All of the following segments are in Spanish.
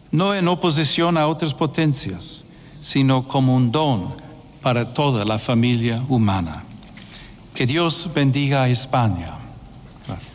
no en oposición a otras potencias, sino como un don para toda la familia humana. Que Dios bendiga a España. Gracias.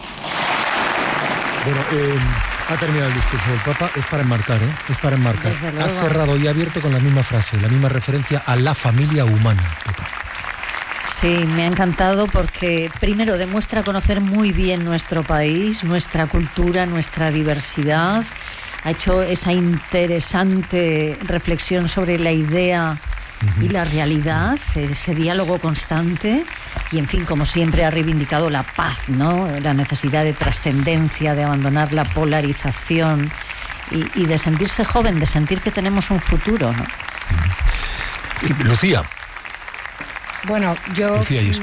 Bueno, ha terminado el discurso del Papa. Es para enmarcar, ¿eh? Es para enmarcar. Ha cerrado y abierto con la misma frase, la misma referencia a la familia humana, Papa. Sí, me ha encantado porque primero demuestra conocer muy bien nuestro país, nuestra cultura, nuestra diversidad. Ha hecho esa interesante reflexión sobre la idea y la realidad, ese diálogo constante y, en fin, como siempre ha reivindicado la paz, ¿no? La necesidad de trascendencia, de abandonar la polarización y de sentirse joven, de sentir que tenemos un futuro, ¿no? Lucía. Bueno, yo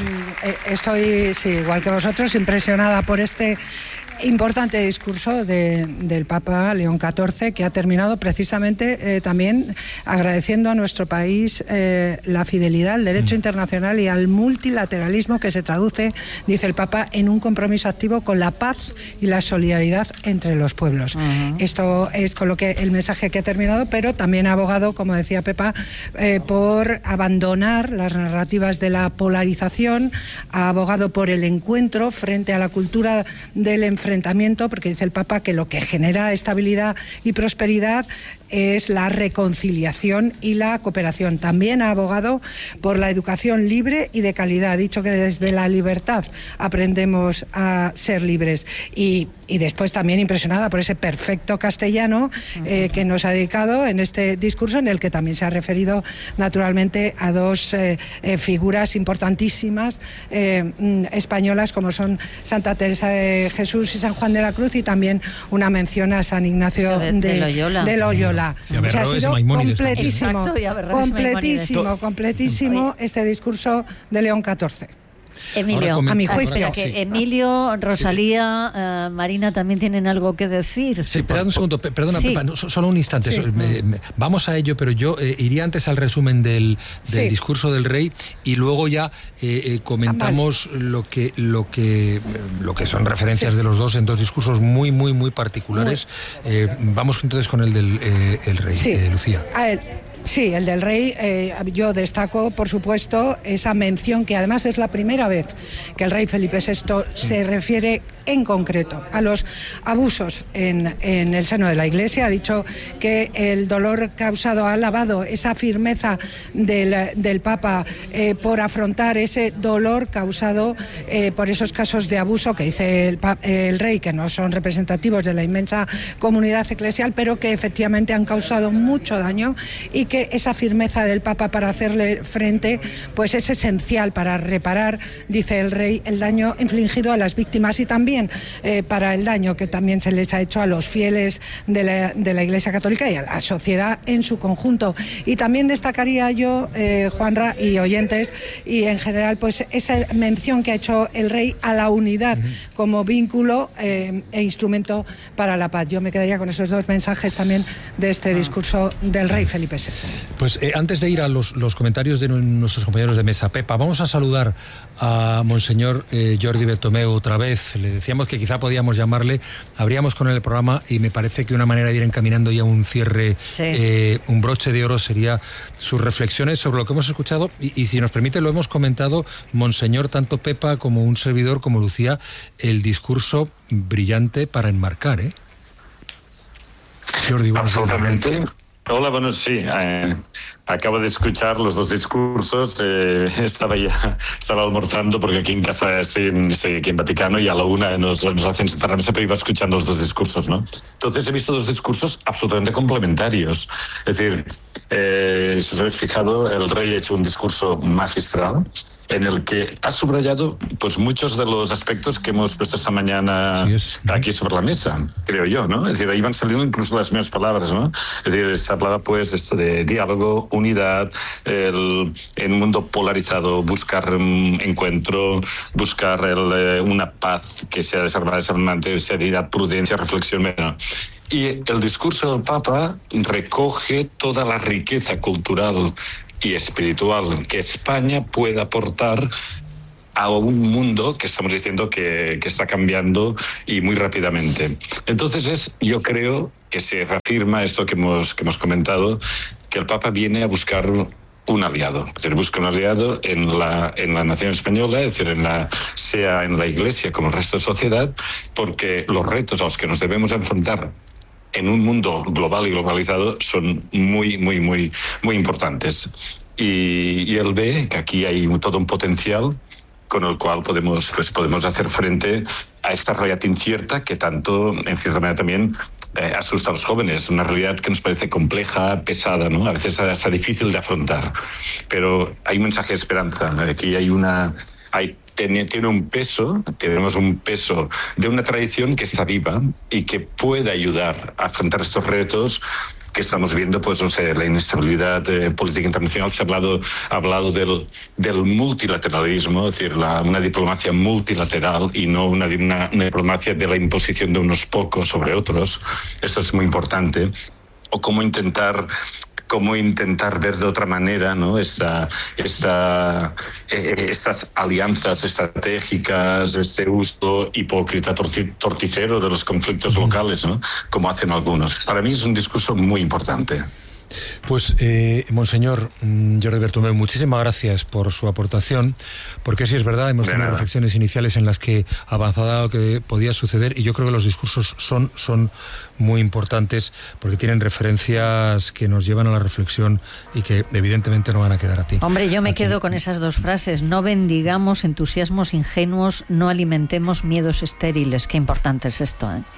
estoy, sí, igual que vosotros, impresionada por este importante discurso del Papa León XIV, que ha terminado precisamente también agradeciendo a nuestro país la fidelidad al derecho internacional y al multilateralismo, que se traduce, dice el Papa, en un compromiso activo con la paz y la solidaridad entre los pueblos. Esto es con lo que el mensaje que ha terminado, pero también ha abogado, como decía Pepa, por abandonar las narrativas de la polarización, ha abogado por el encuentro frente a la cultura del enfrentamiento, porque dice el Papa que lo que genera estabilidad y prosperidad es la reconciliación y la cooperación. También ha abogado por la educación libre y de calidad. Ha dicho que desde la libertad aprendemos a ser libres. Y después también impresionada por ese perfecto castellano que nos ha dedicado en este discurso, en el que también se ha referido naturalmente a dos figuras importantísimas españolas, como son Santa Teresa de Jesús y San Juan de la Cruz, y también una mención a San Ignacio de Loyola. O sea, ha sido completísimo este discurso de León XIV. Emilio, a mi juicio. Emilio, Rosalía, Marina también tienen algo que decir. Sí, perdón un segundo, perdona, sí. Pepa, solo un instante. Sí. Vamos a ello, pero yo iría antes al resumen del discurso del rey y luego ya comentamos lo que son referencias de los dos en dos discursos muy particulares. Vamos entonces con el del el rey, Lucía. Sí, el del rey, yo destaco, por supuesto, esa mención que además es la primera vez que el rey Felipe VI se refiere en concreto a los abusos en el seno de la Iglesia. Ha dicho que el dolor causado, ha alabado esa firmeza del Papa por afrontar ese dolor causado por esos casos de abuso que dice el rey, que no son representativos de la inmensa comunidad eclesial, pero que efectivamente han causado mucho daño, y que esa firmeza del Papa para hacerle frente pues es esencial para reparar, dice el rey, el daño infligido a las víctimas, y también para el daño que también se les ha hecho a los fieles de la Iglesia Católica y a la sociedad en su conjunto. Y también destacaría yo, Juanra y oyentes, y en general, pues esa mención que ha hecho el rey a la unidad como vínculo e instrumento para la paz. Yo me quedaría con esos dos mensajes también de este discurso del rey Felipe VI. Pues antes de ir a los comentarios de nuestros compañeros de mesa, Pepa, vamos a saludar a Monseñor Jordi Bertomeu otra vez. Le decíamos que quizá podíamos llamarle, abríamos con él el programa, y me parece que una manera de ir encaminando ya un cierre, un broche de oro, sería sus reflexiones sobre lo que hemos escuchado, y si nos permite, lo hemos comentado, Monseñor, tanto Pepa como un servidor como Lucía, el discurso brillante para enmarcar, Jordi, absolutamente. Hola, bueno, sí, acabo de escuchar los dos discursos, estaba almorzando porque aquí en casa estoy aquí en Vaticano, y a la una nos hacen sentarnos, pero iba escuchando los dos discursos, ¿no? Entonces he visto dos discursos absolutamente complementarios. Es decir, si os habéis fijado, el rey ha hecho un discurso magistral en el que ha subrayado pues muchos de los aspectos que hemos puesto esta mañana aquí sobre la mesa, creo yo, ¿no? Es decir, ahí van saliendo incluso las mismas palabras, ¿no? Es decir, se hablaba pues esto de diálogo, unidad, en un mundo polarizado, buscar encuentro, buscar una paz que sea desarmante, seriedad, prudencia, reflexión. Bueno. Y el discurso del Papa recoge toda la riqueza cultural y espiritual que España puede aportar a un mundo que estamos diciendo que está cambiando y muy rápidamente. Entonces yo creo que se reafirma esto que hemos comentado, que el Papa viene a buscar un aliado, es decir, busca un aliado en la nación española, es decir, sea en la Iglesia como el resto de sociedad, porque los retos a los que nos debemos enfrentar en un mundo global y globalizado son muy, muy, muy, muy importantes. Y él ve que aquí hay todo un potencial con el cual podemos hacer frente a esta realidad incierta que tanto, en cierta manera, también asusta a los jóvenes. Una realidad que nos parece compleja, pesada, ¿no? A veces hasta difícil de afrontar. Pero hay un mensaje de esperanza. Aquí tenemos un peso de una tradición que está viva y que puede ayudar a afrontar estos retos que estamos viendo, pues no sé, la inestabilidad política internacional. Se ha hablado del multilateralismo, es decir, una diplomacia multilateral y no una diplomacia de la imposición de unos pocos sobre otros. Esto es muy importante. O cómo intentar ver de otra manera, ¿no? Estas alianzas estratégicas, este uso hipócrita, torticero de los conflictos locales, ¿no? Como hacen algunos. Para mí es un discurso muy importante. Pues, Monseñor Jordi Bertomeu, muchísimas gracias por su aportación, porque sí es verdad, hemos tenido reflexiones iniciales en las que avanzaba lo que podía suceder, y yo creo que los discursos son muy importantes porque tienen referencias que nos llevan a la reflexión y que evidentemente no van a quedar a ti. Hombre, yo me quedo con esas dos frases: no bendigamos entusiasmos ingenuos, no alimentemos miedos estériles. Qué importante es esto, ¿eh?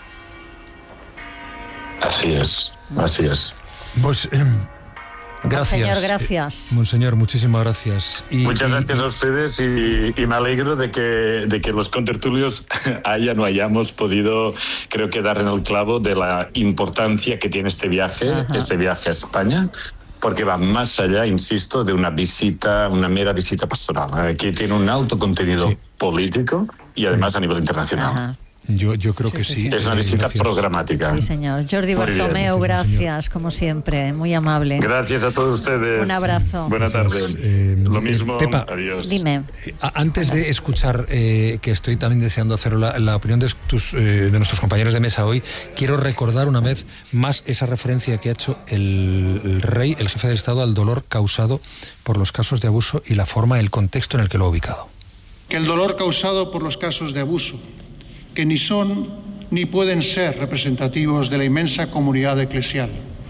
Así es. Pues gracias. Monseñor, gracias. Monseñor, muchísimas gracias. Muchas gracias a ustedes y me alegro de que los contertulios hayamos podido, creo que, dar en el clavo de la importancia que tiene este viaje a España, porque va más allá, insisto, de una mera visita pastoral. Aquí tiene un alto contenido político y además a nivel internacional. Ajá. Yo creo que sí. Es una visita programática. Sí, señor. Jordi Bertomeu, gracias, como siempre, muy amable. Gracias a todos ustedes. Un abrazo. Buenas tardes. Lo mismo. Pepa, adiós. Dime. Antes de escuchar, que estoy también deseando hacer la opinión de nuestros compañeros de mesa hoy, quiero recordar una vez más esa referencia que ha hecho el rey, el jefe del Estado, al dolor causado por los casos de abuso y la forma, el contexto en el que lo ha ubicado. Que el dolor causado por los casos de abuso, que ni son ni pueden ser representativos de la inmensa comunidad eclesial.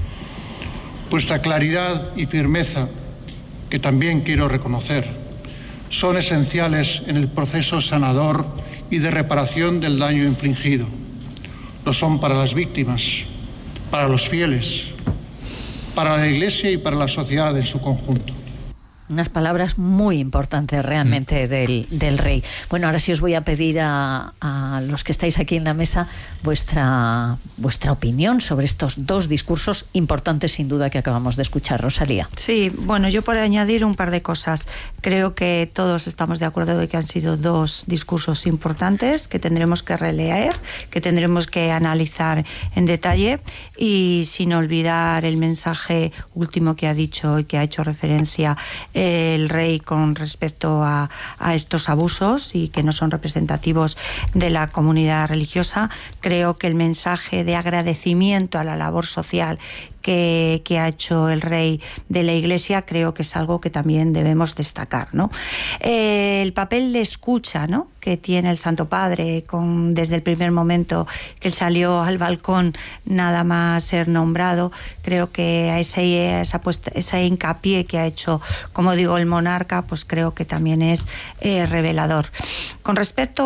Vuestra claridad y firmeza, que también quiero reconocer, son esenciales en el proceso sanador y de reparación del daño infligido. Lo son para las víctimas, para los fieles, para la Iglesia y para la sociedad en su conjunto. Unas palabras muy importantes realmente del rey. Bueno, ahora sí os voy a pedir a los que estáis aquí en la mesa vuestra opinión sobre estos dos discursos importantes, sin duda, que acabamos de escuchar. Rosalía. Sí, bueno, yo por añadir un par de cosas. Creo que todos estamos de acuerdo de que han sido dos discursos importantes que tendremos que releer, que tendremos que analizar en detalle, y sin olvidar el mensaje último que ha dicho y que ha hecho referencia el rey con respecto a estos abusos y que no son representativos de la comunidad religiosa. Creo que el mensaje de agradecimiento a la labor social que ha hecho el rey de la Iglesia, creo que es algo que también debemos destacar, ¿no? El papel de escucha, ¿no?, que tiene el Santo Padre desde el primer momento que él salió al balcón nada más ser nombrado. Creo que a ese hincapié que ha hecho, como digo, el monarca, pues creo que también es revelador. Con respecto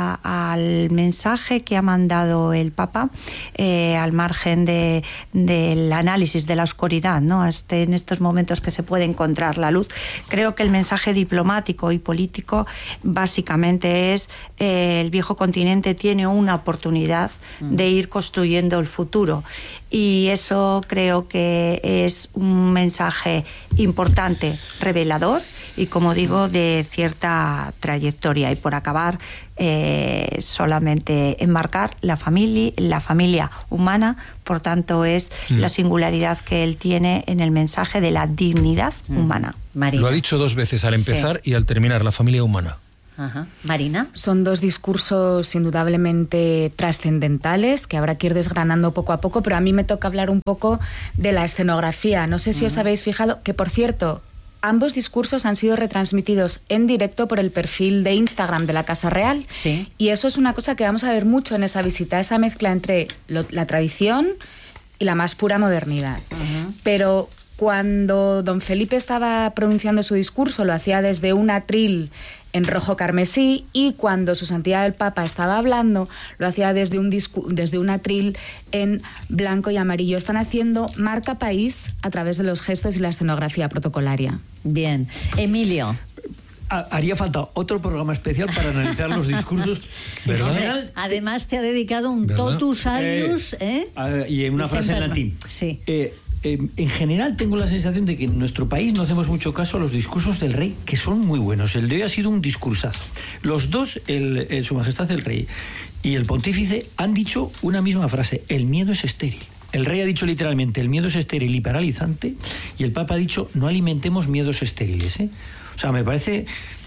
al mensaje que ha mandado el Papa, al margen del análisis de la oscuridad, ¿no?, en estos momentos que se puede encontrar la luz, creo que el mensaje diplomático y político básicamente es el viejo continente tiene una oportunidad de ir construyendo el futuro, y eso creo que es un mensaje importante, revelador y, como digo, de cierta trayectoria. Y por acabar, solamente enmarcar la familia humana, por tanto es la singularidad que él tiene en el mensaje de la dignidad humana. María. Lo ha dicho dos veces, al empezar y al terminar, la familia humana. Ajá. Marina. Son dos discursos indudablemente trascendentales que habrá que ir desgranando poco a poco, pero a mí me toca hablar un poco de la escenografía. No sé si os habéis fijado que, por cierto, ambos discursos han sido retransmitidos en directo por el perfil de Instagram de la Casa Real. Sí. Y eso es una cosa que vamos a ver mucho en esa visita, esa mezcla entre la tradición y la más pura modernidad. Pero cuando don Felipe estaba pronunciando su discurso, lo hacía desde un atril en rojo carmesí, y cuando su santidad el Papa estaba hablando, lo hacía desde un atril en blanco y amarillo. Están haciendo marca país a través de los gestos y la escenografía protocolaria. Bien. Emilio. Haría falta otro programa especial para analizar los discursos. ¿Verdad? Además te ha dedicado un totus alius, y en una frase en latín. Sí. En general tengo la sensación de que en nuestro país no hacemos mucho caso a los discursos del rey, que son muy buenos. El de hoy ha sido un discursazo. Los dos, Su Majestad el Rey y el Pontífice, han dicho una misma frase: el miedo es estéril. El rey ha dicho literalmente: el miedo es estéril y paralizante, y el Papa ha dicho: no alimentemos miedos estériles. O sea, me parece...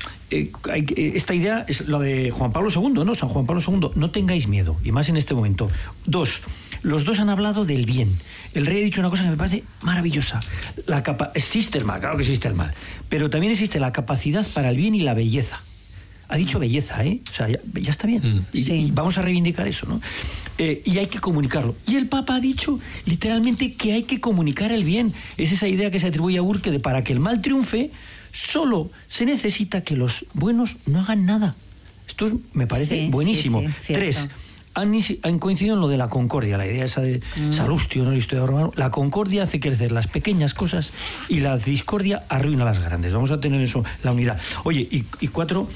esta idea es lo de Juan Pablo II, ¿no? San Juan Pablo II: no tengáis miedo, y más en este momento. Dos, los dos han hablado del bien. El rey ha dicho una cosa que me parece maravillosa. Existe el mal, claro que existe el mal, pero también existe la capacidad para el bien y la belleza. Ha dicho belleza, O sea, ya está bien. Y vamos a reivindicar eso, ¿no? Y hay que comunicarlo. Y el Papa ha dicho literalmente que hay que comunicar el bien. Es esa idea que se atribuye a Burke de: para que el mal triunfe, solo se necesita que los buenos no hagan nada. Esto me parece buenísimo. Tres, han coincidido en lo de la concordia, la idea esa de Salustio, ¿no? El historiador romano. La concordia hace crecer las pequeñas cosas y la discordia arruina las grandes. Vamos a tener eso, la unidad. Oye, y cuatro,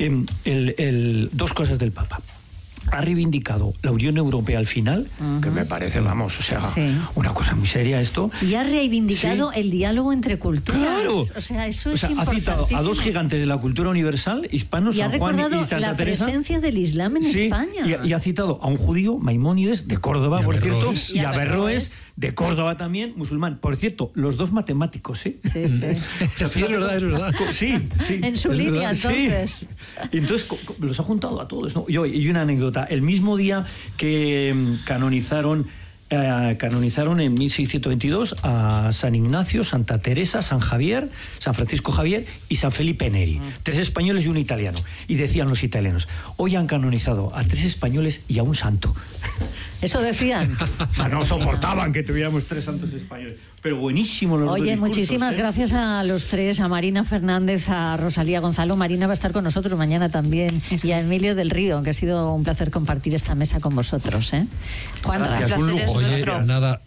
dos cosas del Papa. Ha reivindicado la Unión Europea al final, que me parece, vamos, o sea, una cosa muy seria esto. Y ha reivindicado el diálogo entre culturas. ¡Claro! O sea, eso es importantísimo. Ha citado a dos gigantes de la cultura universal, hispanos, San Juan y Santa Teresa. La presencia del Islam en España. Y ha citado a un judío, Maimónides, de Córdoba, por cierto, y a Averroes, de Córdoba también, musulmán. Por cierto, los dos matemáticos, Sí. Sí, es verdad. Sí. En su línea, entonces. Sí. Y entonces los ha juntado a todos, ¿no? Y una anécdota. El mismo día que canonizaron en 1622 a San Ignacio, Santa Teresa, San Javier, San Francisco Javier y San Felipe Neri. 3 españoles y un italiano. Y decían los italianos: hoy han canonizado a 3 españoles y a un santo. Eso decían. O sea, no soportaban que tuviéramos 3 santos españoles. Pero buenísimo los Oye, dos discursos, muchísimas gracias a los 3, a Marina Fernández, a Rosalía Gonzalo. Marina va a estar con nosotros mañana también. Y a Emilio del Río, que ha sido un placer compartir esta mesa con vosotros. Juan, gracias, un lujo. Oye, nada,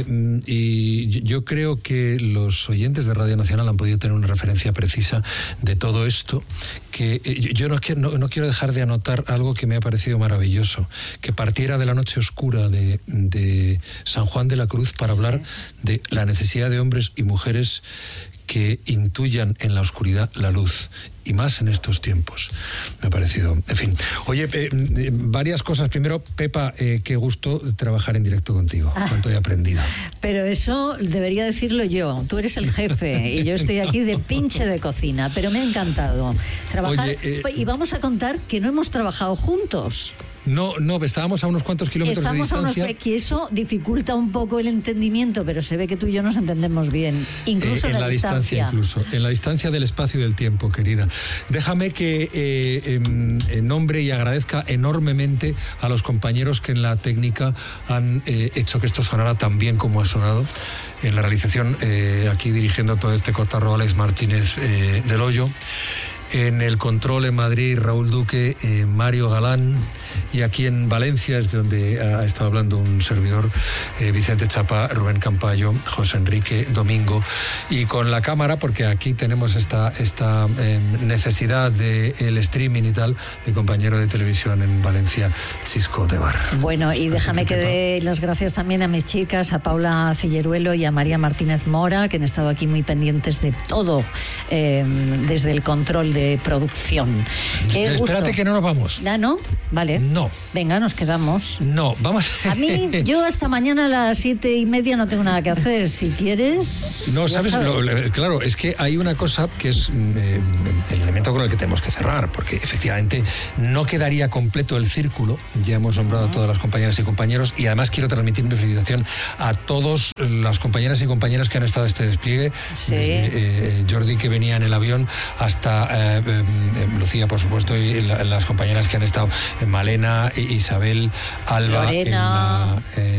y yo creo que los oyentes de Radio Nacional han podido tener una referencia precisa de todo esto, que yo no quiero dejar de anotar algo que me ha parecido maravilloso, que partiera de la noche oscura de San Juan de la Cruz para hablar de la necesidad de hombres y mujeres que intuyan en la oscuridad la luz, y más en estos tiempos. Me ha parecido, en fin. Oye, varias cosas. Primero, Pepa, qué gusto trabajar en directo contigo. Cuánto he aprendido. Pero eso debería decirlo yo. Tú eres el jefe y yo estoy aquí de pinche de cocina, pero me ha encantado trabajar. Oye, y vamos a contar que no hemos trabajado juntos. No, estábamos a unos cuantos kilómetros de distancia. Que eso dificulta un poco el entendimiento, pero se ve que tú y yo nos entendemos bien, incluso en la distancia. En la distancia del espacio y del tiempo, querida. Déjame que nombre y agradezca enormemente a los compañeros que en la técnica han hecho que esto sonara tan bien como ha sonado. En la realización, aquí dirigiendo todo este cotarro, Alex Martínez del Hoyo. En el control en Madrid, Raúl Duque, Mario Galán, y aquí en Valencia es de donde ha estado hablando un servidor, Vicente Chapa, Rubén Campayo, José Enrique Domingo, y con la cámara, porque aquí tenemos esta necesidad del streaming y tal, mi compañero de televisión en Valencia, Chisco de Bar. Bueno, y déjame que dé las gracias también a mis chicas, a Paula Cilleruelo y a María Martínez Mora, que han estado aquí muy pendientes de todo, desde el control de producción. Espérate que no nos vamos. ¿No? Vale. No. Venga, nos quedamos. No, vamos. A mí, yo hasta mañana a las 7:30 no tengo nada que hacer. Si quieres. No, ¿sabes? Claro, es que hay una cosa que es el elemento con el que tenemos que cerrar, porque efectivamente no quedaría completo el círculo. Ya hemos nombrado a todas las compañeras y compañeros, y además quiero transmitir mi felicitación a todas las compañeras y compañeros que han estado en este despliegue. Sí. Desde Jordi, que venía en el avión, hasta Lucía, por supuesto, y las compañeras que han estado, Malena, Isabel, Alba, Lorena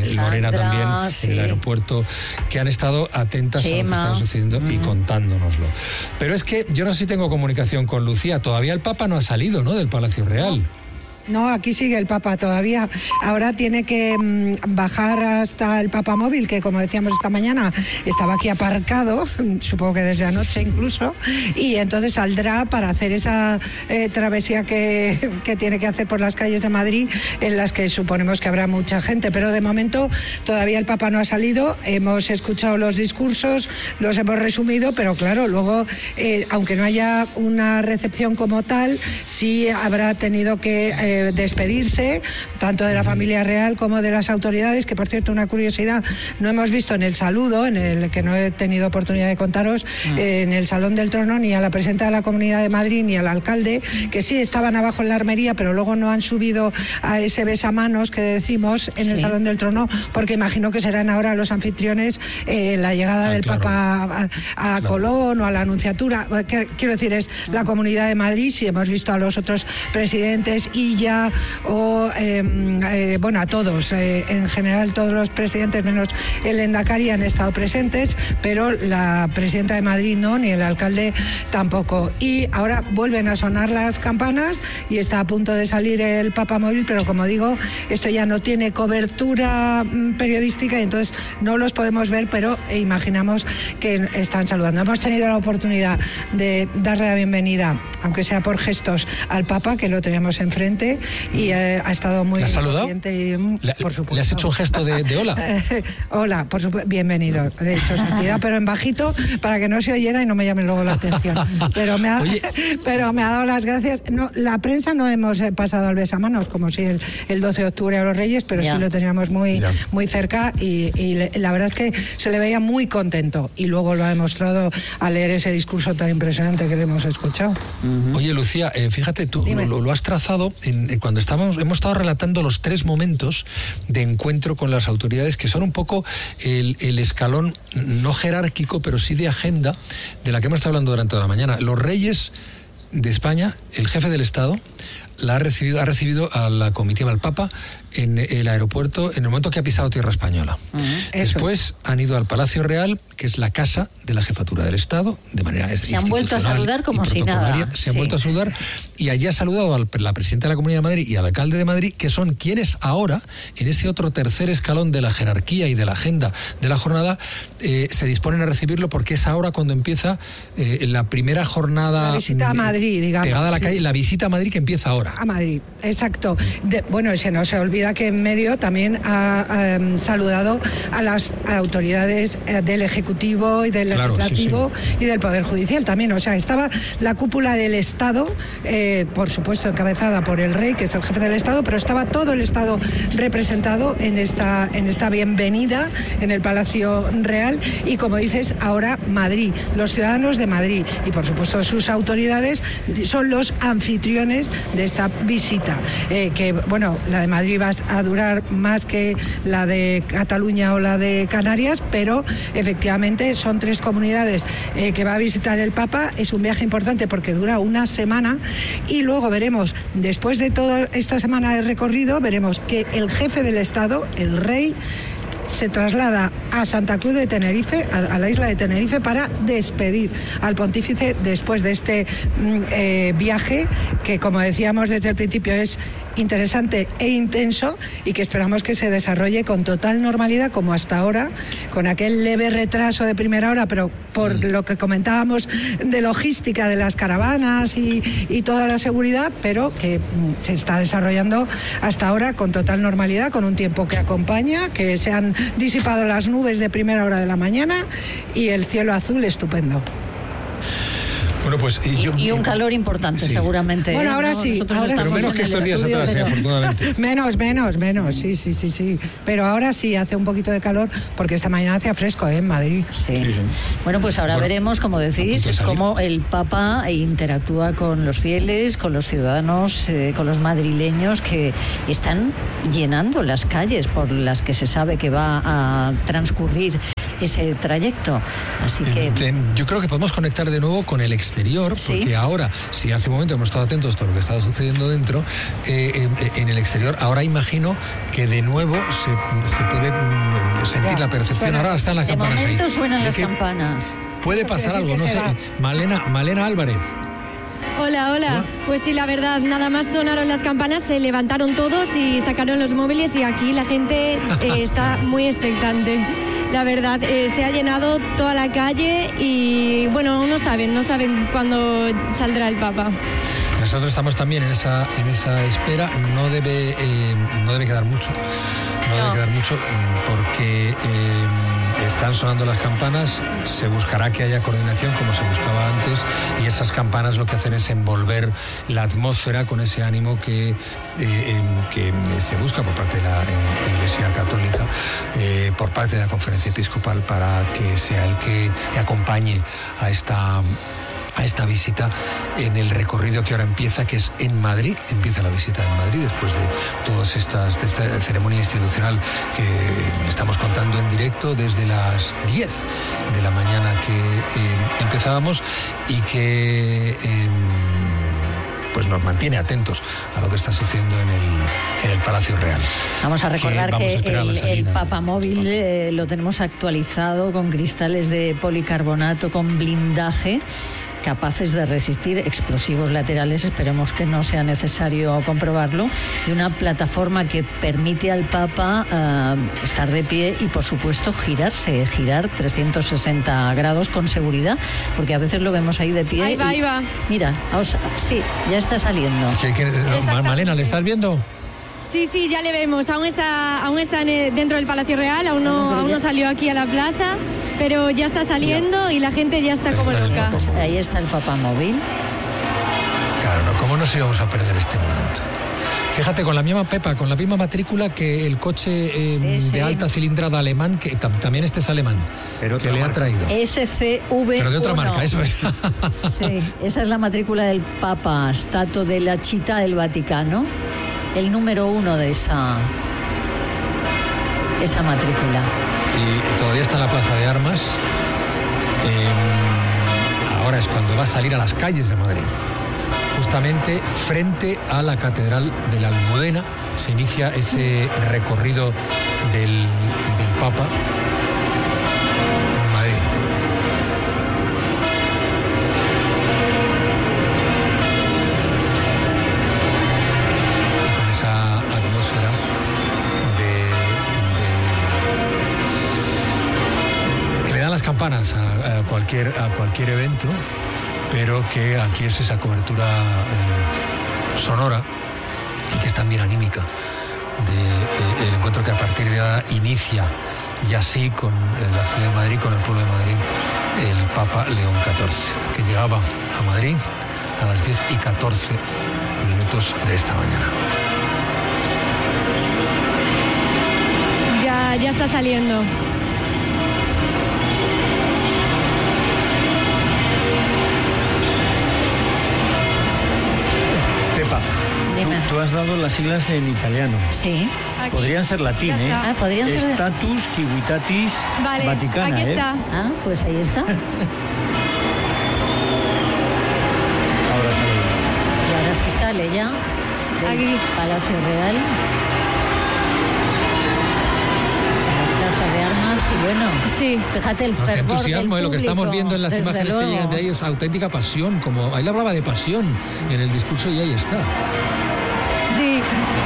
también, sí, en el aeropuerto, que han estado atentas Chema, a lo que estamos sucediendo y contándonoslo. Pero es que yo no sé si tengo comunicación con Lucía. Todavía el Papa no ha salido, ¿no?, del Palacio Real. No, aquí sigue el Papa todavía. Ahora tiene que bajar hasta el Papa Móvil, que como decíamos esta mañana, estaba aquí aparcado, supongo que desde anoche incluso, y entonces saldrá para hacer esa travesía que tiene que hacer por las calles de Madrid, en las que suponemos que habrá mucha gente. Pero de momento todavía el Papa no ha salido. Hemos escuchado los discursos, los hemos resumido, pero claro, luego, aunque no haya una recepción como tal, sí habrá tenido que despedirse tanto de la familia real como de las autoridades, que por cierto, una curiosidad, no hemos visto en el saludo, en el que no he tenido oportunidad de contaros, en el Salón del Trono, ni a la presidenta de la Comunidad de Madrid ni al alcalde, que sí estaban abajo en la armería, pero luego no han subido a ese besamanos que decimos en el Salón del Trono, porque imagino que serán ahora los anfitriones la llegada del Papa a Colón o a la Anunciatura. Quiero decir, es la Comunidad de Madrid. Sí hemos visto a los otros presidentes y o bueno, a todos, en general todos los presidentes menos el Endacari han estado presentes, pero la presidenta de Madrid no, ni el alcalde tampoco. Y ahora vuelven a sonar las campanas y está a punto de salir el Papa Móvil, pero como digo, esto ya no tiene cobertura periodística y entonces no los podemos ver, pero imaginamos que están saludando. Hemos tenido la oportunidad de darle la bienvenida, aunque sea por gestos, al Papa, que lo teníamos enfrente, y ha estado muy... ¿Le has saludado? Por supuesto. ¿Le has hecho un gesto de hola? Hola, por supuesto, bienvenido. Le he hecho santidad, pero en bajito, para que no se oyera y no me llame luego la atención. Pero me ha dado las gracias. No, la prensa no hemos pasado al besamanos, como si el 12 de octubre a los Reyes, pero sí lo teníamos muy cerca y la verdad es que se le veía muy contento, y luego lo ha demostrado al leer ese discurso tan impresionante que le hemos escuchado. Oye, Lucía, fíjate, tú lo has trazado cuando hemos estado relatando los 3 momentos de encuentro con las autoridades, que son un poco el escalón no jerárquico, pero sí de agenda, de la que hemos estado hablando durante toda la mañana. Los Reyes de España, el jefe del Estado, ha recibido a la comitiva, al Papa, en el aeropuerto, en el momento que ha pisado tierra española. Después han ido al Palacio Real, que es la casa de la jefatura del Estado, de manera se han vuelto a saludar como si nada. Se han vuelto a saludar, y allí ha saludado a la presidenta de la Comunidad de Madrid y al alcalde de Madrid, que son quienes ahora, en ese otro tercer escalón de la jerarquía y de la agenda de la jornada, se disponen a recibirlo, porque es ahora cuando empieza la primera jornada... La visita a Madrid, digamos. Pegada a la calle, la visita a Madrid, que empieza ahora. A Madrid, exacto. Bueno, se nos olvida que en medio también ha saludado a las autoridades del Ejecutivo y del Legislativo y del Poder Judicial también. O sea, estaba la cúpula del Estado, por supuesto encabezada por el Rey, que es el jefe del Estado, pero estaba todo el Estado representado en esta bienvenida en el Palacio Real. Y como dices, ahora Madrid, los ciudadanos de Madrid y por supuesto sus autoridades son los anfitriones de esta visita, que bueno, la de Madrid va a durar más que la de Cataluña o la de Canarias, pero efectivamente son 3 comunidades que va a visitar el Papa. Es un viaje importante porque dura una semana, y luego veremos, después de toda esta semana de recorrido, veremos que el jefe del Estado, el Rey, se traslada a Santa Cruz de Tenerife, a la isla de Tenerife, para despedir al pontífice después de este viaje, que como decíamos desde el principio es interesante e intenso, y que esperamos que se desarrolle con total normalidad, como hasta ahora, con aquel leve retraso de primera hora, pero por lo que comentábamos de logística de las caravanas y toda la seguridad, pero que se está desarrollando hasta ahora con total normalidad, con un tiempo que acompaña, que se han disipado las nubes de primera hora de la mañana y el cielo azul estupendo. Bueno, pues y un calor importante, seguramente. Bueno, ahora sí. Pero menos que estos días atrás, afortunadamente. Menos, sí. Pero ahora sí hace un poquito de calor, porque esta mañana hacía fresco, en Madrid. Sí. Bueno, pues ahora veremos, como decís, cómo el Papa interactúa con los fieles, con los ciudadanos, con los madrileños que están llenando las calles por las que se sabe que va a transcurrir ese trayecto. Así que yo creo que podemos conectar de nuevo con el exterior, porque ahora, si hace un momento hemos estado atentos a todo lo que estaba sucediendo dentro, en el exterior, ahora imagino que de nuevo se puede sentir la percepción. Ahora están las campanas ahí. De momento suenan las campanas. Puede pasar algo, no sé. Malena Álvarez. Hola. Pues sí, la verdad, nada más sonaron las campanas, se levantaron todos y sacaron los móviles y aquí la gente está muy expectante. La verdad, se ha llenado toda la calle y bueno, no saben cuándo saldrá el Papa. Nosotros estamos también en esa espera. No debe quedar mucho. No debe quedar mucho porque están sonando las campanas. Se buscará que haya coordinación como se buscaba antes, y esas campanas lo que hacen es envolver la atmósfera con ese ánimo que se busca por parte de la Iglesia Católica, por parte de la Conferencia Episcopal, para que sea el que acompañe a esta visita en el recorrido que ahora empieza, que es en Madrid. Empieza la visita en Madrid después de todas esta ceremonia institucional que estamos contando en directo desde las 10 de la mañana que empezábamos, y que pues nos mantiene atentos a lo que está sucediendo en el Palacio Real. Vamos a recordar que el papamóvil lo tenemos actualizado con cristales de policarbonato, con blindaje, capaces de resistir explosivos laterales, esperemos que no sea necesario comprobarlo, y una plataforma que permite al Papa estar de pie y, por supuesto, girar 360 grados con seguridad, porque a veces lo vemos ahí de pie. Ahí va. Mira, sí, ya está saliendo. Malena, ¿le estás viendo? Sí, ya le vemos. Aún está dentro del Palacio Real, aún no salió aquí a la plaza, pero ya está saliendo y la gente ya está como loca. Ahí está el papamóvil. Claro, ¿cómo nos íbamos a perder este momento? Fíjate, con la misma Pepa, con la misma matrícula que el coche de alta cilindrada alemán, que también este es alemán, pero que le ha traído. SCV1. Pero de otra marca, eso es. Sí, esa es la matrícula del Papa, Stato della Città del Vaticano. El número 1 de esa matrícula. Y todavía está en la Plaza de Armas. Ahora es cuando va a salir a las calles de Madrid. Justamente frente a la Catedral de la Almudena se inicia ese recorrido del Papa por Madrid. Campanas a cualquier evento, pero que aquí es esa cobertura sonora y que es también anímica del encuentro que a partir de ahora inicia ya sí con la ciudad de Madrid, con el pueblo de Madrid, el Papa León XIV, que llegaba a Madrid a las 10:14 de esta mañana. Ya está saliendo. Tú has dado las siglas en italiano. Sí. Podrían ser latín, ¿eh? Podrían ser. Status Civitatis Vaticana, aquí está. Pues ahí está. Ahora sale. Y ahora sí sale ya del aquí. Palacio Real. La Plaza de Armas y bueno, sí, fíjate el fervor entusiasmo, del lo que estamos viendo en las imágenes luego. que llegan de ahí es auténtica pasión, como ahí hablaba de pasión en el discurso y ahí está. Sí.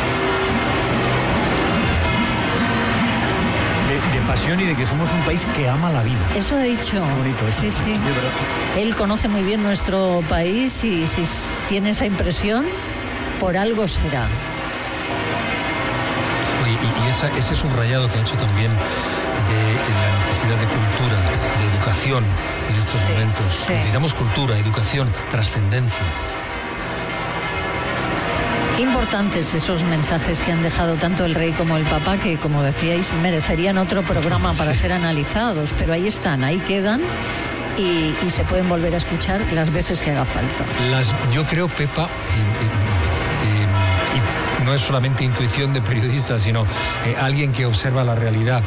De pasión y de que somos un país que ama la vida. Eso ha dicho. Qué bonito eso. Sí. Él conoce muy bien nuestro país y si tiene esa impresión, por algo será. Oye, y ese subrayado que ha hecho también de la necesidad de cultura, de educación, educación en estos momentos. Sí. Necesitamos cultura, educación, trascendencia. Qué importantes esos mensajes que han dejado tanto el rey como el papa, que como decíais merecerían otro programa para ser analizados, pero ahí están, ahí quedan y se pueden volver a escuchar las veces que haga falta. Yo creo, Pepa, y no es solamente intuición de periodista, sino alguien que observa la realidad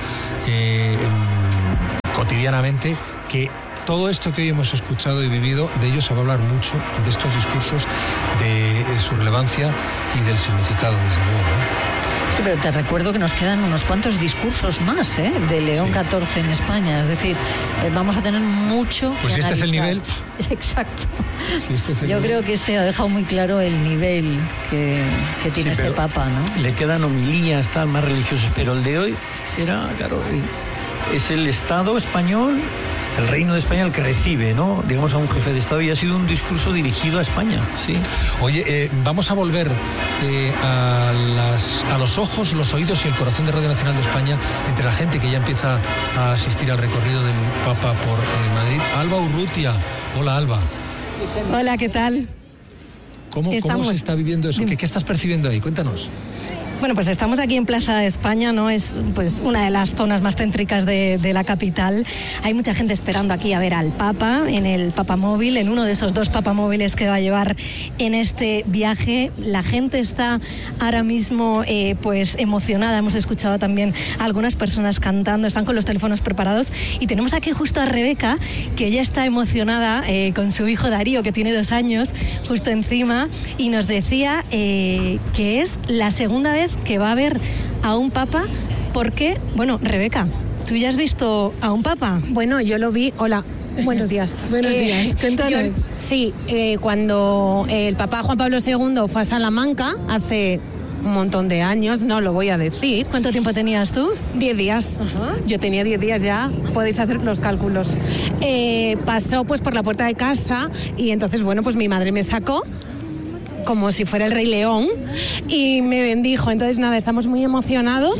cotidianamente, que todo esto que hoy hemos escuchado y vivido, de ello se va a hablar mucho, de estos discursos, de su relevancia y del significado, desde luego, ¿no? Sí, pero te recuerdo que nos quedan unos cuantos discursos más, de León XIV en España. Es decir, vamos a tener mucho pues que si este es el nivel. Exacto. Si este es el Yo nivel. creo que este ha dejado muy claro el nivel que tiene este papa, ¿no? Le quedan homilías, tal, más religiosos, pero el de hoy era, claro, es el Estado español, el Reino de España el que recibe, ¿no? Digamos, a un jefe de Estado, y ha sido un discurso dirigido a España, sí. Oye, vamos a volver a los ojos, los oídos y el corazón de Radio Nacional de España entre la gente que ya empieza a asistir al recorrido del Papa por Madrid. Alba Urrutia. Hola, Alba. Hola, ¿qué tal? ¿Cómo se está viviendo eso? ¿Qué estás percibiendo ahí? Cuéntanos. Bueno, pues estamos aquí en Plaza de España, ¿no? Es pues una de las zonas más céntricas de la capital. Hay mucha gente esperando aquí a ver al Papa en el Papamóvil, en uno de esos 2 papamóviles que va a llevar en este viaje. La gente está ahora mismo pues emocionada. Hemos escuchado también a algunas personas cantando, están con los teléfonos preparados. Y tenemos aquí justo a Rebeca, que ella está emocionada con su hijo Darío, que tiene 2 años, justo encima, y nos decía que es la segunda vez que va a ver a un papa, porque, bueno, Rebeca, ¿tú ya has visto a un papa? Bueno, yo lo vi, hola, buenos días. Buenos días, cuéntanos. Sí, cuando el Papa Juan Pablo II fue a Salamanca, hace un montón de años, no lo voy a decir. ¿Cuánto tiempo tenías tú? 10 días. Ajá. Yo tenía 10 días ya, podéis hacer los cálculos. Pasó pues por la puerta de casa y entonces, bueno, pues mi madre me sacó como si fuera el Rey León y me bendijo. Entonces nada, estamos muy emocionados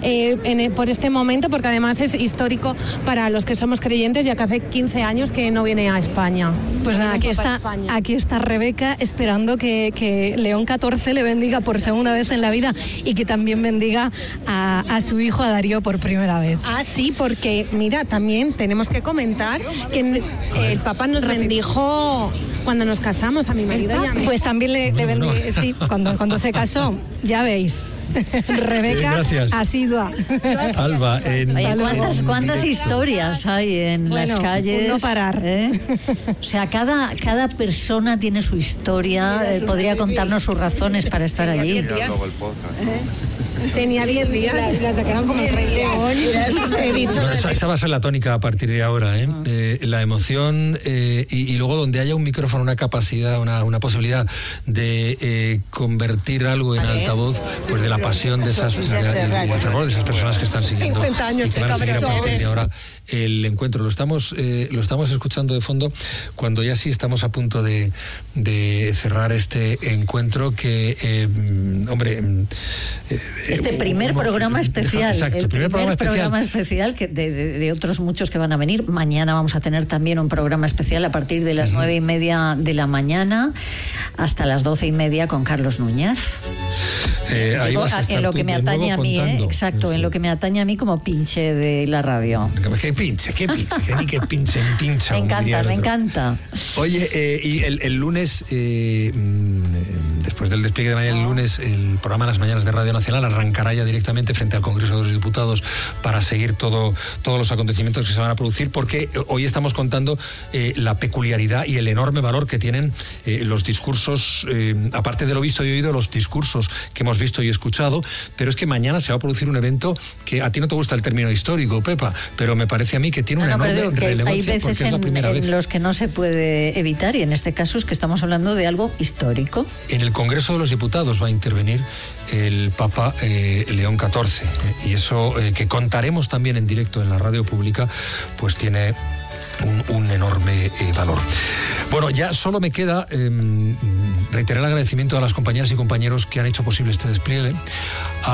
por este momento, porque además es histórico para los que somos creyentes, ya que hace 15 años que no viene a España. Pues nada, aquí está Rebeca esperando que León XIV le bendiga por segunda vez en la vida y que también bendiga a su hijo, a Darío, por primera vez. Ah, sí, porque mira, también tenemos que comentar que el Papa nos bendijo cuando nos casamos, a mi marido y a mí. Pues también le bendijo, sí, cuando se casó, ya veis. Rebeca, asidua. Alba, Oye, ¿cuántas historias hay en las calles? No parar. O sea, cada persona tiene su historia, podría contarnos sus razones para estar allí. Tenía 10 días, la sacaron como el Rey León. He dicho bueno, esa va a ser la tónica a partir de ahora, la emoción y luego donde haya un micrófono, una capacidad, una posibilidad de convertir algo en altavoz, pues de la pasión de esas, el fervor de esas personas que están siguiendo 50 años, y que van a seguir a partir de ahora el encuentro. Lo estamos escuchando de fondo cuando ya sí estamos a punto de cerrar este encuentro que, este primer programa especial. Exacto, el primer programa especial que de otros muchos que van a venir. Mañana vamos a tener también un programa especial a partir de las 9:30 de la mañana hasta las 12:30 con Carlos Núñez. Ahí vas a estar en lo que me atañe a mí, exacto, sí. En lo que me atañe a mí como pinche de la radio. ¿Qué pinche? Que ni que pinche ni pincha. Me encanta. Oye, y el lunes, después del despliegue de mañana, el lunes, el programa Las Mañanas de Radio Nacional arrancará ya directamente frente al Congreso de los Diputados para seguir todos los acontecimientos que se van a producir, porque hoy estamos contando la peculiaridad y el enorme valor que tienen los discursos, aparte de lo visto y oído, los discursos que hemos visto y escuchado, pero es que mañana se va a producir un evento que a ti no te gusta el término histórico, Pepa, pero me parece a mí que tiene una enorme relevancia. Hay veces porque es la primera vez en los que no se puede evitar, y en este caso es que estamos hablando de algo histórico. En el Congreso de los Diputados va a intervenir el Papa León XIV, y eso que contaremos también en directo en la radio pública, pues tiene un enorme valor. Bueno, ya solo me queda reiterar el agradecimiento a las compañeras y compañeros que han hecho posible este despliegue,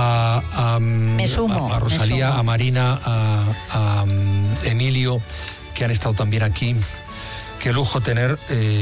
a Rosalía, a Marina, a Emilio, que han estado también aquí. Qué lujo tener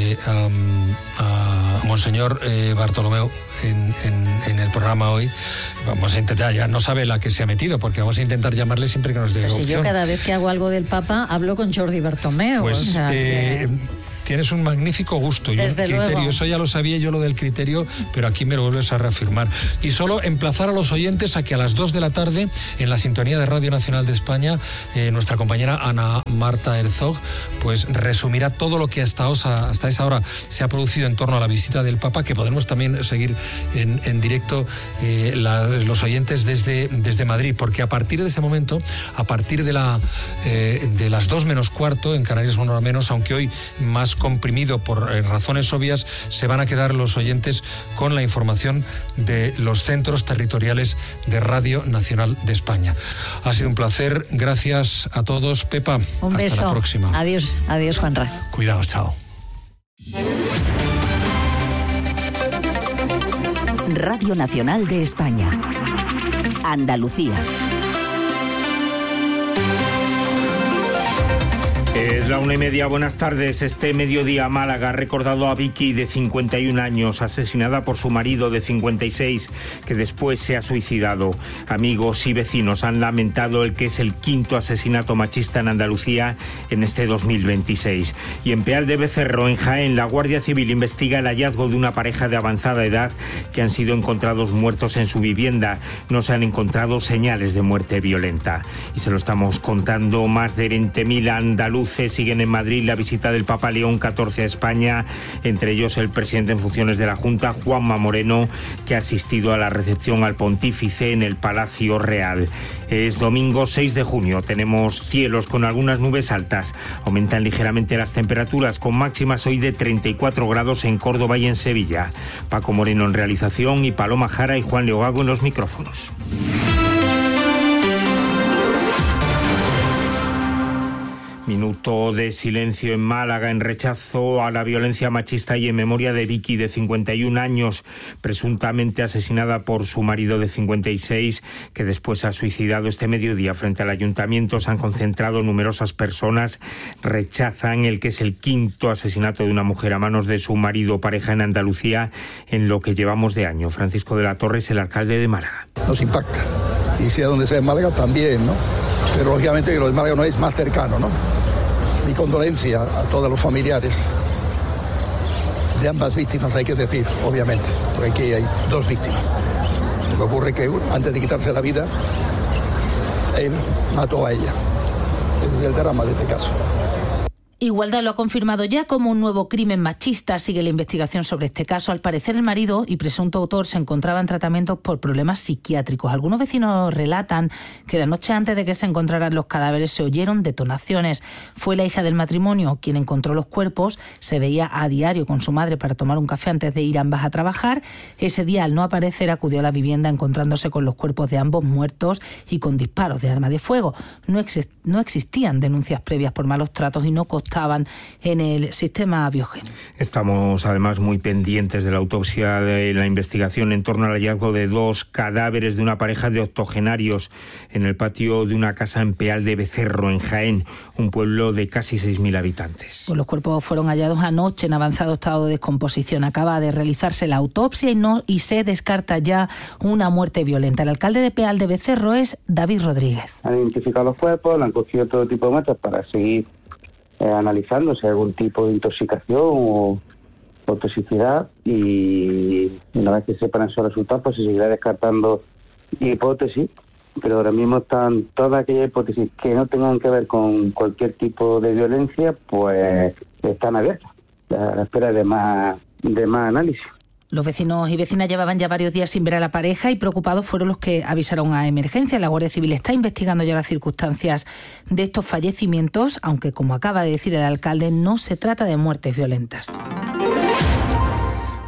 a Monseñor Bartolomeu en el programa hoy. Vamos a intentar, ya no sabe la que se ha metido, porque vamos a intentar llamarle siempre que nos dé opción. Si yo cada vez que hago algo del Papa hablo con Jordi Bertomeu. Pues o sea, tienes un magnífico gusto y desde un criterio. luego. Eso ya lo sabía yo, lo del criterio, pero aquí me lo vuelves a reafirmar. Y solo emplazar a los oyentes a que a las 2 de la tarde, en la sintonía de Radio Nacional de España, nuestra compañera Ana Marta Herzog, pues resumirá todo lo que hasta esa hora se ha producido en torno a la visita del Papa, que podemos también seguir en directo los oyentes desde Madrid, porque a partir de ese momento, a partir de las 2 menos cuarto, en Canarias 1 hora menos, aunque hoy más comprimido por razones obvias, se van a quedar los oyentes con la información de los centros territoriales de Radio Nacional de España. Ha sido un placer, gracias a todos. Pepa, un beso. Hasta la próxima. Adiós, Juanra. Cuidado, chao. Radio Nacional de España. Andalucía. Es la 1:30, buenas tardes. Este mediodía Málaga ha recordado a Vicky, de 51 años, asesinada por su marido de 56, que después se ha suicidado. Amigos y vecinos han lamentado el que es el 5º asesinato machista en Andalucía en este 2026. Y en Peal de Becerro, en Jaén, la Guardia Civil investiga el hallazgo de una pareja de avanzada edad que han sido encontrados muertos en su vivienda. No se han encontrado señales de muerte violenta. Y se lo estamos contando, más de 20.000 andaluces siguen en Madrid la visita del Papa León XIV a España, entre ellos el presidente en funciones de la Junta, Juanma Moreno, que ha asistido a la recepción al pontífice en el Palacio Real. Es domingo 6 de junio, tenemos cielos con algunas nubes altas, aumentan ligeramente las temperaturas con máximas hoy de 34 grados en Córdoba y en Sevilla. Paco Moreno en realización y Paloma Jara y Juan Leogago en los micrófonos. Minuto de silencio en Málaga en rechazo a la violencia machista y en memoria de Vicky, de 51 años, presuntamente asesinada por su marido de 56, que después se ha suicidado. Este mediodía frente al ayuntamiento se han concentrado numerosas personas. Rechazan el que es el 5º asesinato de una mujer a manos de su marido o pareja en Andalucía en lo que llevamos de año. Francisco de la Torre es el alcalde de Málaga. Nos impacta. Y sea donde sea en Málaga también, ¿no? Pero lógicamente que lo de Málaga no es más cercano, ¿no? Mi condolencia a todos los familiares de ambas víctimas, hay que decir, obviamente, porque aquí hay 2 víctimas. Lo que ocurre es que antes de quitarse la vida, él mató a ella. Es el drama de este caso. Igualdad lo ha confirmado ya como un nuevo crimen machista. Sigue la investigación sobre este caso. Al parecer, el marido y presunto autor se encontraban en tratamiento por problemas psiquiátricos. Algunos vecinos relatan que la noche antes de que se encontraran los cadáveres se oyeron detonaciones. Fue la hija del matrimonio quien encontró los cuerpos. Se veía a diario con su madre para tomar un café antes de ir ambas a trabajar. Ese día, al no aparecer, acudió a la vivienda encontrándose con los cuerpos de ambos muertos y con disparos de arma de fuego. No existían denuncias previas por malos tratos y no constaban en el sistema Biogen. Estamos además muy pendientes de la autopsia, de la investigación en torno al hallazgo de 2 cadáveres de una pareja de octogenarios en el patio de una casa en Peal de Becerro, en Jaén, un pueblo de casi 6.000 habitantes. Pues los cuerpos fueron hallados anoche en avanzado estado de descomposición. Acaba de realizarse la autopsia y se descarta ya una muerte violenta. El alcalde de Peal de Becerro es David Rodríguez. Han identificado los cuerpos, han cogido todo tipo de muestras para seguir analizando si hay algún tipo de intoxicación o toxicidad, y una vez que sepan esos resultados pues se seguirá descartando hipótesis, pero ahora mismo están todas aquellas hipótesis que no tengan que ver con cualquier tipo de violencia, pues están abiertas a la espera de más análisis. Los vecinos y vecinas llevaban ya varios días sin ver a la pareja y preocupados fueron los que avisaron a emergencia. La Guardia Civil está investigando ya las circunstancias de estos fallecimientos, aunque, como acaba de decir el alcalde, no se trata de muertes violentas.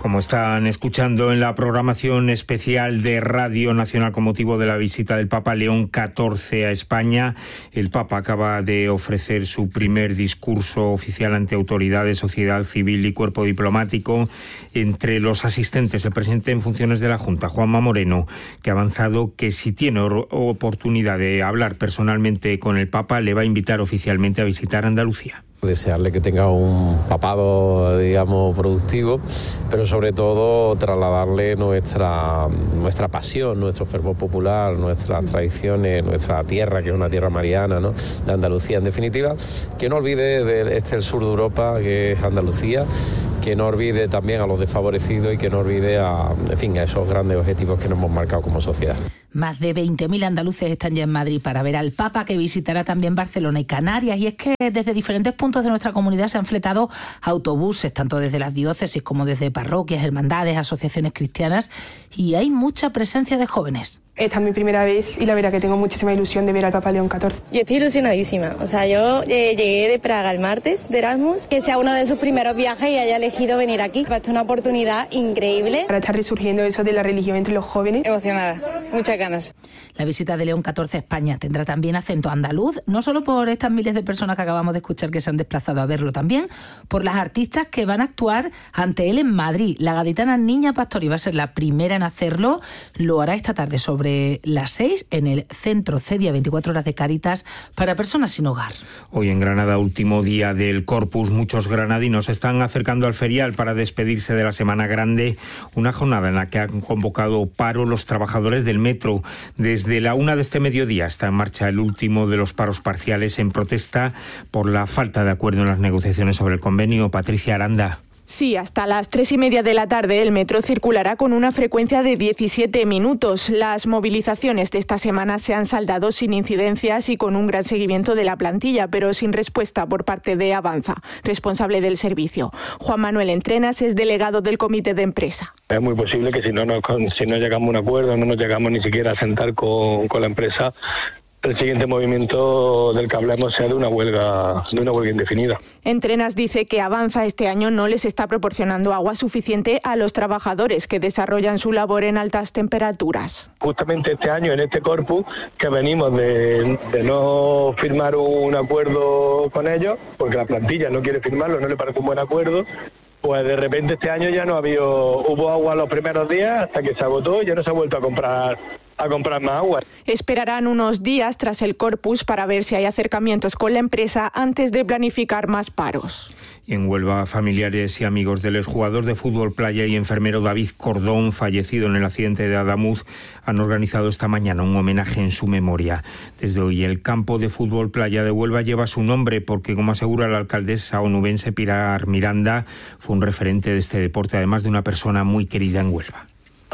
Como están escuchando en la programación especial de Radio Nacional con motivo de la visita del Papa León XIV a España, el Papa acaba de ofrecer su primer discurso oficial ante autoridades, sociedad civil y cuerpo diplomático. Entre los asistentes, el presidente en funciones de la Junta, Juanma Moreno, que ha avanzado que si tiene oportunidad de hablar personalmente con el Papa, le va a invitar oficialmente a visitar Andalucía. Desearle que tenga un papado, digamos, productivo, pero sobre todo trasladarle nuestra pasión, nuestro fervor popular, nuestras tradiciones, nuestra tierra, que es una tierra mariana, ¿no?, de Andalucía. En definitiva, que no olvide el sur de Europa, que es Andalucía, que no olvide también a los desfavorecidos y que no olvide a esos grandes objetivos que nos hemos marcado como sociedad. Más de 20.000 andaluces están ya en Madrid para ver al Papa, que visitará también Barcelona y Canarias. Y es que desde diferentes puntos de nuestra comunidad se han fletado autobuses, tanto desde las diócesis como desde parroquias, hermandades, asociaciones cristianas, y hay mucha presencia de jóvenes. Esta es mi primera vez y la verdad que tengo muchísima ilusión de ver al Papa León XIV. Yo estoy ilusionadísima. O sea, yo llegué de Praga el martes de Erasmus. Que sea uno de sus primeros viajes y haya elegido venir aquí. Esto es una oportunidad increíble. Para estar resurgiendo eso de la religión entre los jóvenes. Emocionada, muchas ganas. La visita de León XIV a España tendrá también acento andaluz, no solo por estas miles de personas que acabamos de escuchar que se han desplazado a verlo, también por las artistas que van a actuar ante él en Madrid. La gaditana Niña Pastori va a ser la primera en hacerlo. Lo hará esta tarde sobre las 6 en el Centro Cedia 24 Horas de Cáritas para personas sin hogar. Hoy en Granada, último día del Corpus, muchos granadinos están acercando al ferial para despedirse de la Semana Grande, una jornada en la que han convocado paro los trabajadores del metro. Desde la 1 de este mediodía está en marcha el último de los paros parciales en protesta por la falta de acuerdo en las negociaciones sobre el convenio. Patricia Aranda. Sí, hasta las 3:30 de la tarde el metro circulará con una frecuencia de 17 minutos. Las movilizaciones de esta semana se han saldado sin incidencias y con un gran seguimiento de la plantilla, pero sin respuesta por parte de Avanza, responsable del servicio. Juan Manuel Entrenas es delegado del comité de empresa. Es muy posible que si no llegamos a un acuerdo, no nos llegamos ni siquiera a sentar con la empresa, el siguiente movimiento del que hablemos sea de una huelga indefinida. Entrenas dice que Avanza este año no les está proporcionando agua suficiente a los trabajadores que desarrollan su labor en altas temperaturas. Justamente este año, en este corpus, que venimos de no firmar un acuerdo con ellos, porque la plantilla no quiere firmarlo, no le parece un buen acuerdo, pues de repente este año ya hubo agua los primeros días hasta que se agotó y ya no se ha vuelto a comprar más agua. Esperarán unos días tras el Corpus para ver si hay acercamientos con la empresa antes de planificar más paros. Y en Huelva, familiares y amigos del exjugador de fútbol playa y enfermero David Cordón, fallecido en el accidente de Adamuz, han organizado esta mañana un homenaje en su memoria. Desde hoy el campo de fútbol playa de Huelva lleva su nombre porque, como asegura la alcaldesa onubense Pilar Miranda, fue un referente de este deporte, además de una persona muy querida en Huelva.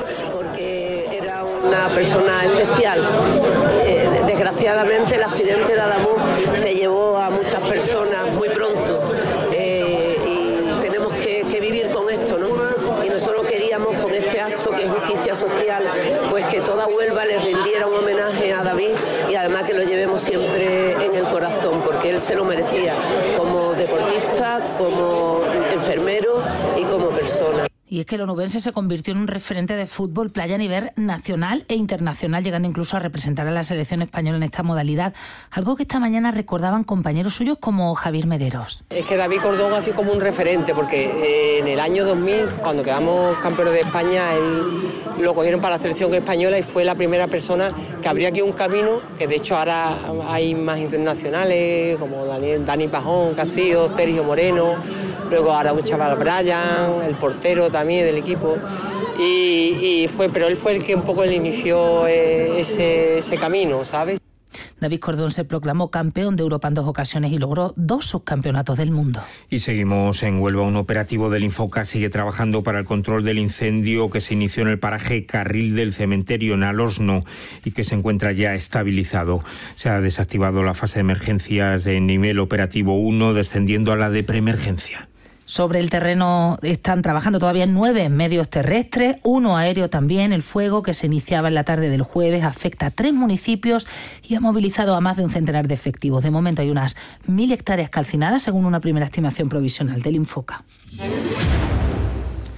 Una persona especial. Desgraciadamente el accidente de Adamuz se llevó a muchas personas muy pronto y tenemos que vivir con esto, ¿no? Y nosotros queríamos con este acto, que es justicia social, pues que toda Huelva le rindiera un homenaje a David y además que lo llevemos siempre en el corazón, porque él se lo merecía como deportista, como enfermero y como persona. Y es que el onubense se convirtió en un referente de fútbol playa a nivel nacional e internacional, llegando incluso a representar a la selección española en esta modalidad, algo que esta mañana recordaban compañeros suyos como Javier Mederos. Es que David Cordón ha sido como un referente, porque en el año 2000, cuando quedamos campeones de España, él lo cogieron para la selección española y fue la primera persona que abrió aquí un camino, que de hecho ahora hay más internacionales, como Dani Pajón, Castillo, Sergio Moreno, luego ahora un chaval Brian, el portero también del equipo, pero él fue el que un poco le inició ese camino, ¿sabes? David Cordón se proclamó campeón de Europa en 2 ocasiones y logró 2 subcampeonatos del mundo. Y seguimos en Huelva. Un operativo del Infoca sigue trabajando para el control del incendio que se inició en el paraje Carril del Cementerio, en Alosno, y que se encuentra ya estabilizado. Se ha desactivado la fase de emergencias de nivel operativo 1, descendiendo a la de preemergencia. Sobre el terreno están trabajando todavía 9 medios terrestres, 1 aéreo también. El fuego, que se iniciaba en la tarde del jueves, afecta a 3 municipios y ha movilizado a más de un centenar de efectivos. De momento hay unas 1.000 hectáreas calcinadas, según una primera estimación provisional del Infoca.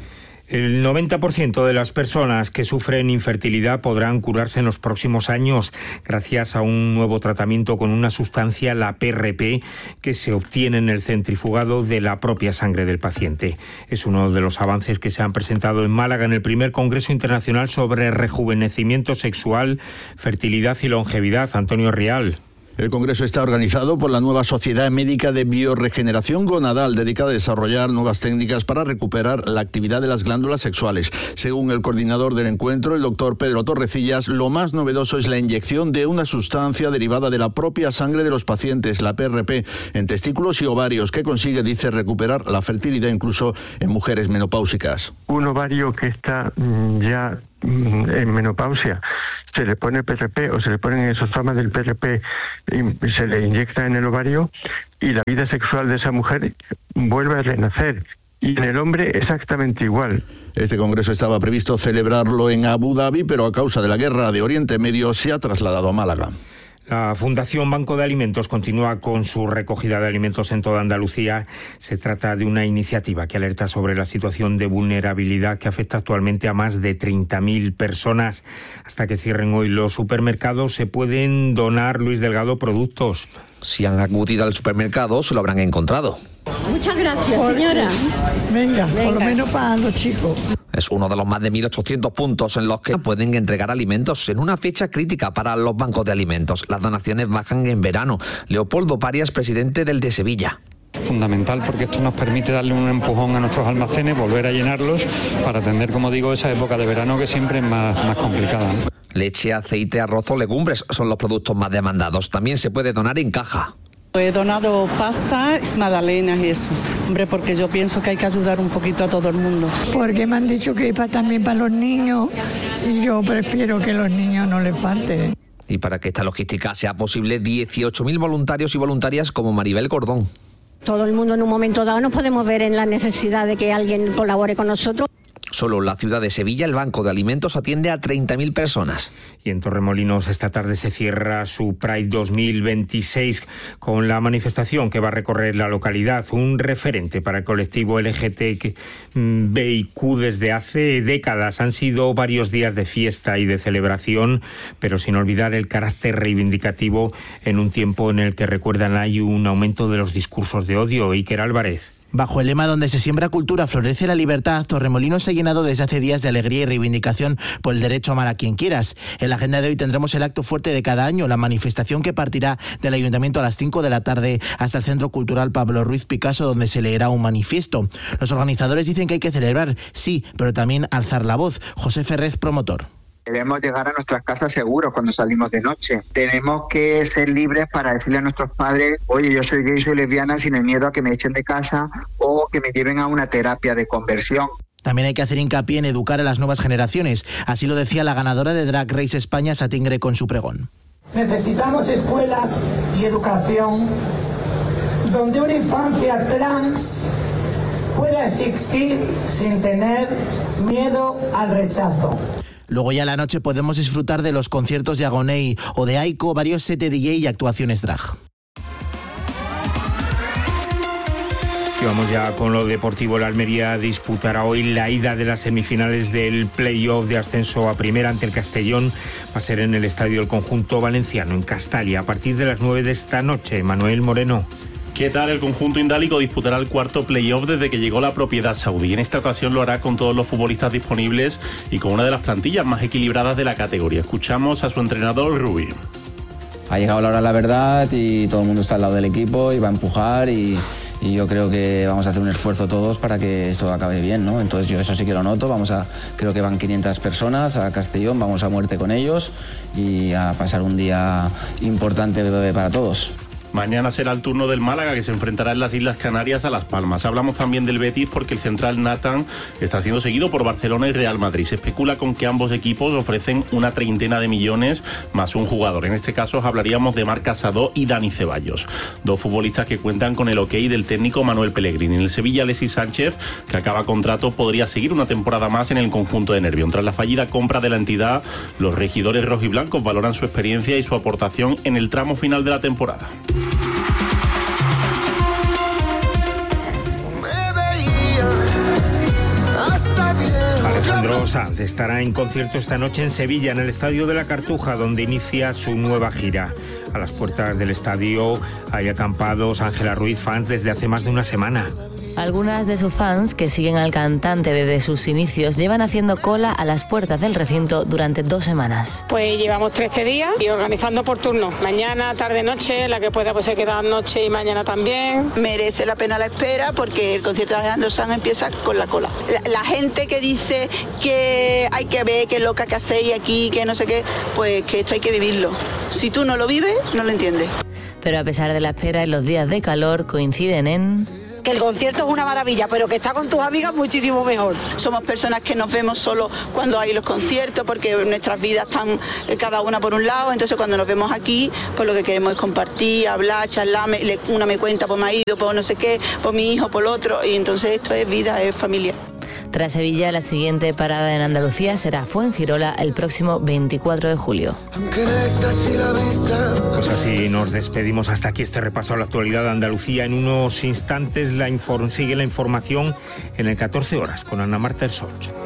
El 90% de las personas que sufren infertilidad podrán curarse en los próximos años gracias a un nuevo tratamiento con una sustancia, la PRP, que se obtiene en el centrifugado de la propia sangre del paciente. Es uno de los avances que se han presentado en Málaga en el primer Congreso Internacional sobre Rejuvenecimiento Sexual, Fertilidad y Longevidad. Antonio Rial. El congreso está organizado por la nueva Sociedad Médica de Bioregeneración Gonadal, dedicada a desarrollar nuevas técnicas para recuperar la actividad de las glándulas sexuales. Según el coordinador del encuentro, el doctor Pedro Torrecillas, lo más novedoso es la inyección de una sustancia derivada de la propia sangre de los pacientes, la PRP, en testículos y ovarios, que consigue, dice, recuperar la fertilidad incluso en mujeres menopáusicas. Un ovario que está ya en menopausia, se le pone PRP o se le ponen exosomas del PRP y se le inyecta en el ovario y la vida sexual de esa mujer vuelve a renacer. Y en el hombre exactamente igual. Este congreso estaba previsto celebrarlo en Abu Dhabi, pero a causa de la guerra de Oriente Medio se ha trasladado a Málaga. La Fundación Banco de Alimentos continúa con su recogida de alimentos en toda Andalucía. Se trata de una iniciativa que alerta sobre la situación de vulnerabilidad que afecta actualmente a más de 30.000 personas. Hasta que cierren hoy los supermercados se pueden donar, Luis Delgado, productos. Si han acudido al supermercado, se lo habrán encontrado. Muchas gracias, señora. Venga, por lo menos para los chicos. Es uno de los más de 1.800 puntos en los que pueden entregar alimentos en una fecha crítica para los bancos de alimentos. Las donaciones bajan en verano. Leopoldo Parias, presidente del de Sevilla. Fundamental, porque esto nos permite darle un empujón a nuestros almacenes, volver a llenarlos para atender, como digo, esa época de verano que siempre es más complicada, ¿no? Leche, aceite, arroz o legumbres son los productos más demandados. También se puede donar en caja. He donado pasta, magdalenas y eso. Hombre, porque yo pienso que hay que ayudar un poquito a todo el mundo. Porque me han dicho que también para los niños y yo prefiero que los niños no les falte. Y para que esta logística sea posible, 18.000 voluntarios y voluntarias como Maribel Gordón. Todo el mundo en un momento dado nos podemos ver en la necesidad de que alguien colabore con nosotros. Solo en la ciudad de Sevilla el Banco de Alimentos atiende a 30.000 personas. Y en Torremolinos esta tarde se cierra su Pride 2026 con la manifestación que va a recorrer la localidad, un referente para el colectivo LGTBIQ desde hace décadas. Han sido varios días de fiesta y de celebración, pero sin olvidar el carácter reivindicativo en un tiempo en el que, recuerdan, hay un aumento de los discursos de odio. Iker Álvarez. Bajo el lema "Donde se siembra cultura, florece la libertad", Torremolinos se ha llenado desde hace días de alegría y reivindicación por el derecho a amar a quien quieras. En la agenda de hoy tendremos el acto fuerte de cada año, la manifestación que partirá del Ayuntamiento a las 5 de la tarde hasta el Centro Cultural Pablo Ruiz Picasso, donde se leerá un manifiesto. Los organizadores dicen que hay que celebrar, sí, pero también alzar la voz. José Ferrez, promotor. Debemos llegar a nuestras casas seguros cuando salimos de noche. Tenemos que ser libres para decirle a nuestros padres: oye, yo soy gay, soy lesbiana, sin el miedo a que me echen de casa o que me lleven a una terapia de conversión. También hay que hacer hincapié en educar a las nuevas generaciones. Así lo decía la ganadora de Drag Race España, Satingre, con su pregón. Necesitamos escuelas y educación donde una infancia trans pueda existir sin tener miedo al rechazo. Luego ya a la noche podemos disfrutar de los conciertos de Agoney o de Aiko, varios set de DJ y actuaciones drag. Y vamos ya con lo deportivo. La Almería disputará hoy la ida de las semifinales del play-off de ascenso a primera ante el Castellón. Va a ser en el estadio del conjunto valenciano, en Castalia, a partir de las 9 de esta noche. Manuel Moreno. ¿Qué tal? El conjunto indálico disputará el cuarto playoff desde que llegó la propiedad saudí. En esta ocasión lo hará con todos los futbolistas disponibles y con una de las plantillas más equilibradas de la categoría. Escuchamos a su entrenador, Rubi. Ha llegado la hora de la verdad y todo el mundo está al lado del equipo y va a empujar y yo creo que vamos a hacer un esfuerzo todos para que esto acabe bien, ¿no? Entonces yo eso sí que lo noto. Creo que van 500 personas a Castellón, vamos a muerte con ellos y a pasar un día importante para todos. Mañana será el turno del Málaga, que se enfrentará en las Islas Canarias a Las Palmas. Hablamos también del Betis porque el central Nathan está siendo seguido por Barcelona y Real Madrid. Se especula con que ambos equipos ofrecen una 30 de millones más un jugador. En este caso hablaríamos de Marc Casado y Dani Ceballos, dos futbolistas que cuentan con el ok del técnico Manuel Pellegrini. En el Sevilla, Alexis Sánchez, que acaba contrato, podría seguir una temporada más en el conjunto de Nervión. Tras la fallida compra de la entidad, los regidores rojiblancos valoran su experiencia y su aportación en el tramo final de la temporada. Hasta bien Pedro Sanz estará en concierto esta noche en Sevilla, en el Estadio de la Cartuja, donde inicia su nueva gira. A las puertas del estadio hay acampados Ángela Ruiz, fans desde hace más de una semana. Algunas de sus fans, que siguen al cantante desde sus inicios, llevan haciendo cola a las puertas del recinto durante 2 semanas. Pues llevamos 13 días y organizando por turno. Mañana, tarde, noche, la que pueda pues se queda noche y mañana también. Merece la pena la espera porque el concierto de Alejandro Sanz empieza con la cola. La gente que dice que hay que ver qué loca que hacéis aquí, que no sé qué, pues que esto hay que vivirlo. Si tú no lo vives, no lo entiendes. Pero a pesar de la espera y los días de calor, coinciden en... que el concierto es una maravilla, pero que está con tus amigas muchísimo mejor. Somos personas que nos vemos solo cuando hay los conciertos, porque nuestras vidas están cada una por un lado, entonces cuando nos vemos aquí, pues lo que queremos es compartir, hablar, charlar, una me cuenta por marido, por no sé qué, por mi hijo, por el otro, y entonces esto es vida, es familia. Tras Sevilla, la siguiente parada en Andalucía será Fuengirola el próximo 24 de julio. Pues así nos despedimos. Hasta aquí este repaso a la actualidad de Andalucía. En unos instantes sigue la información en el 14 horas con Ana Marta Ersoch.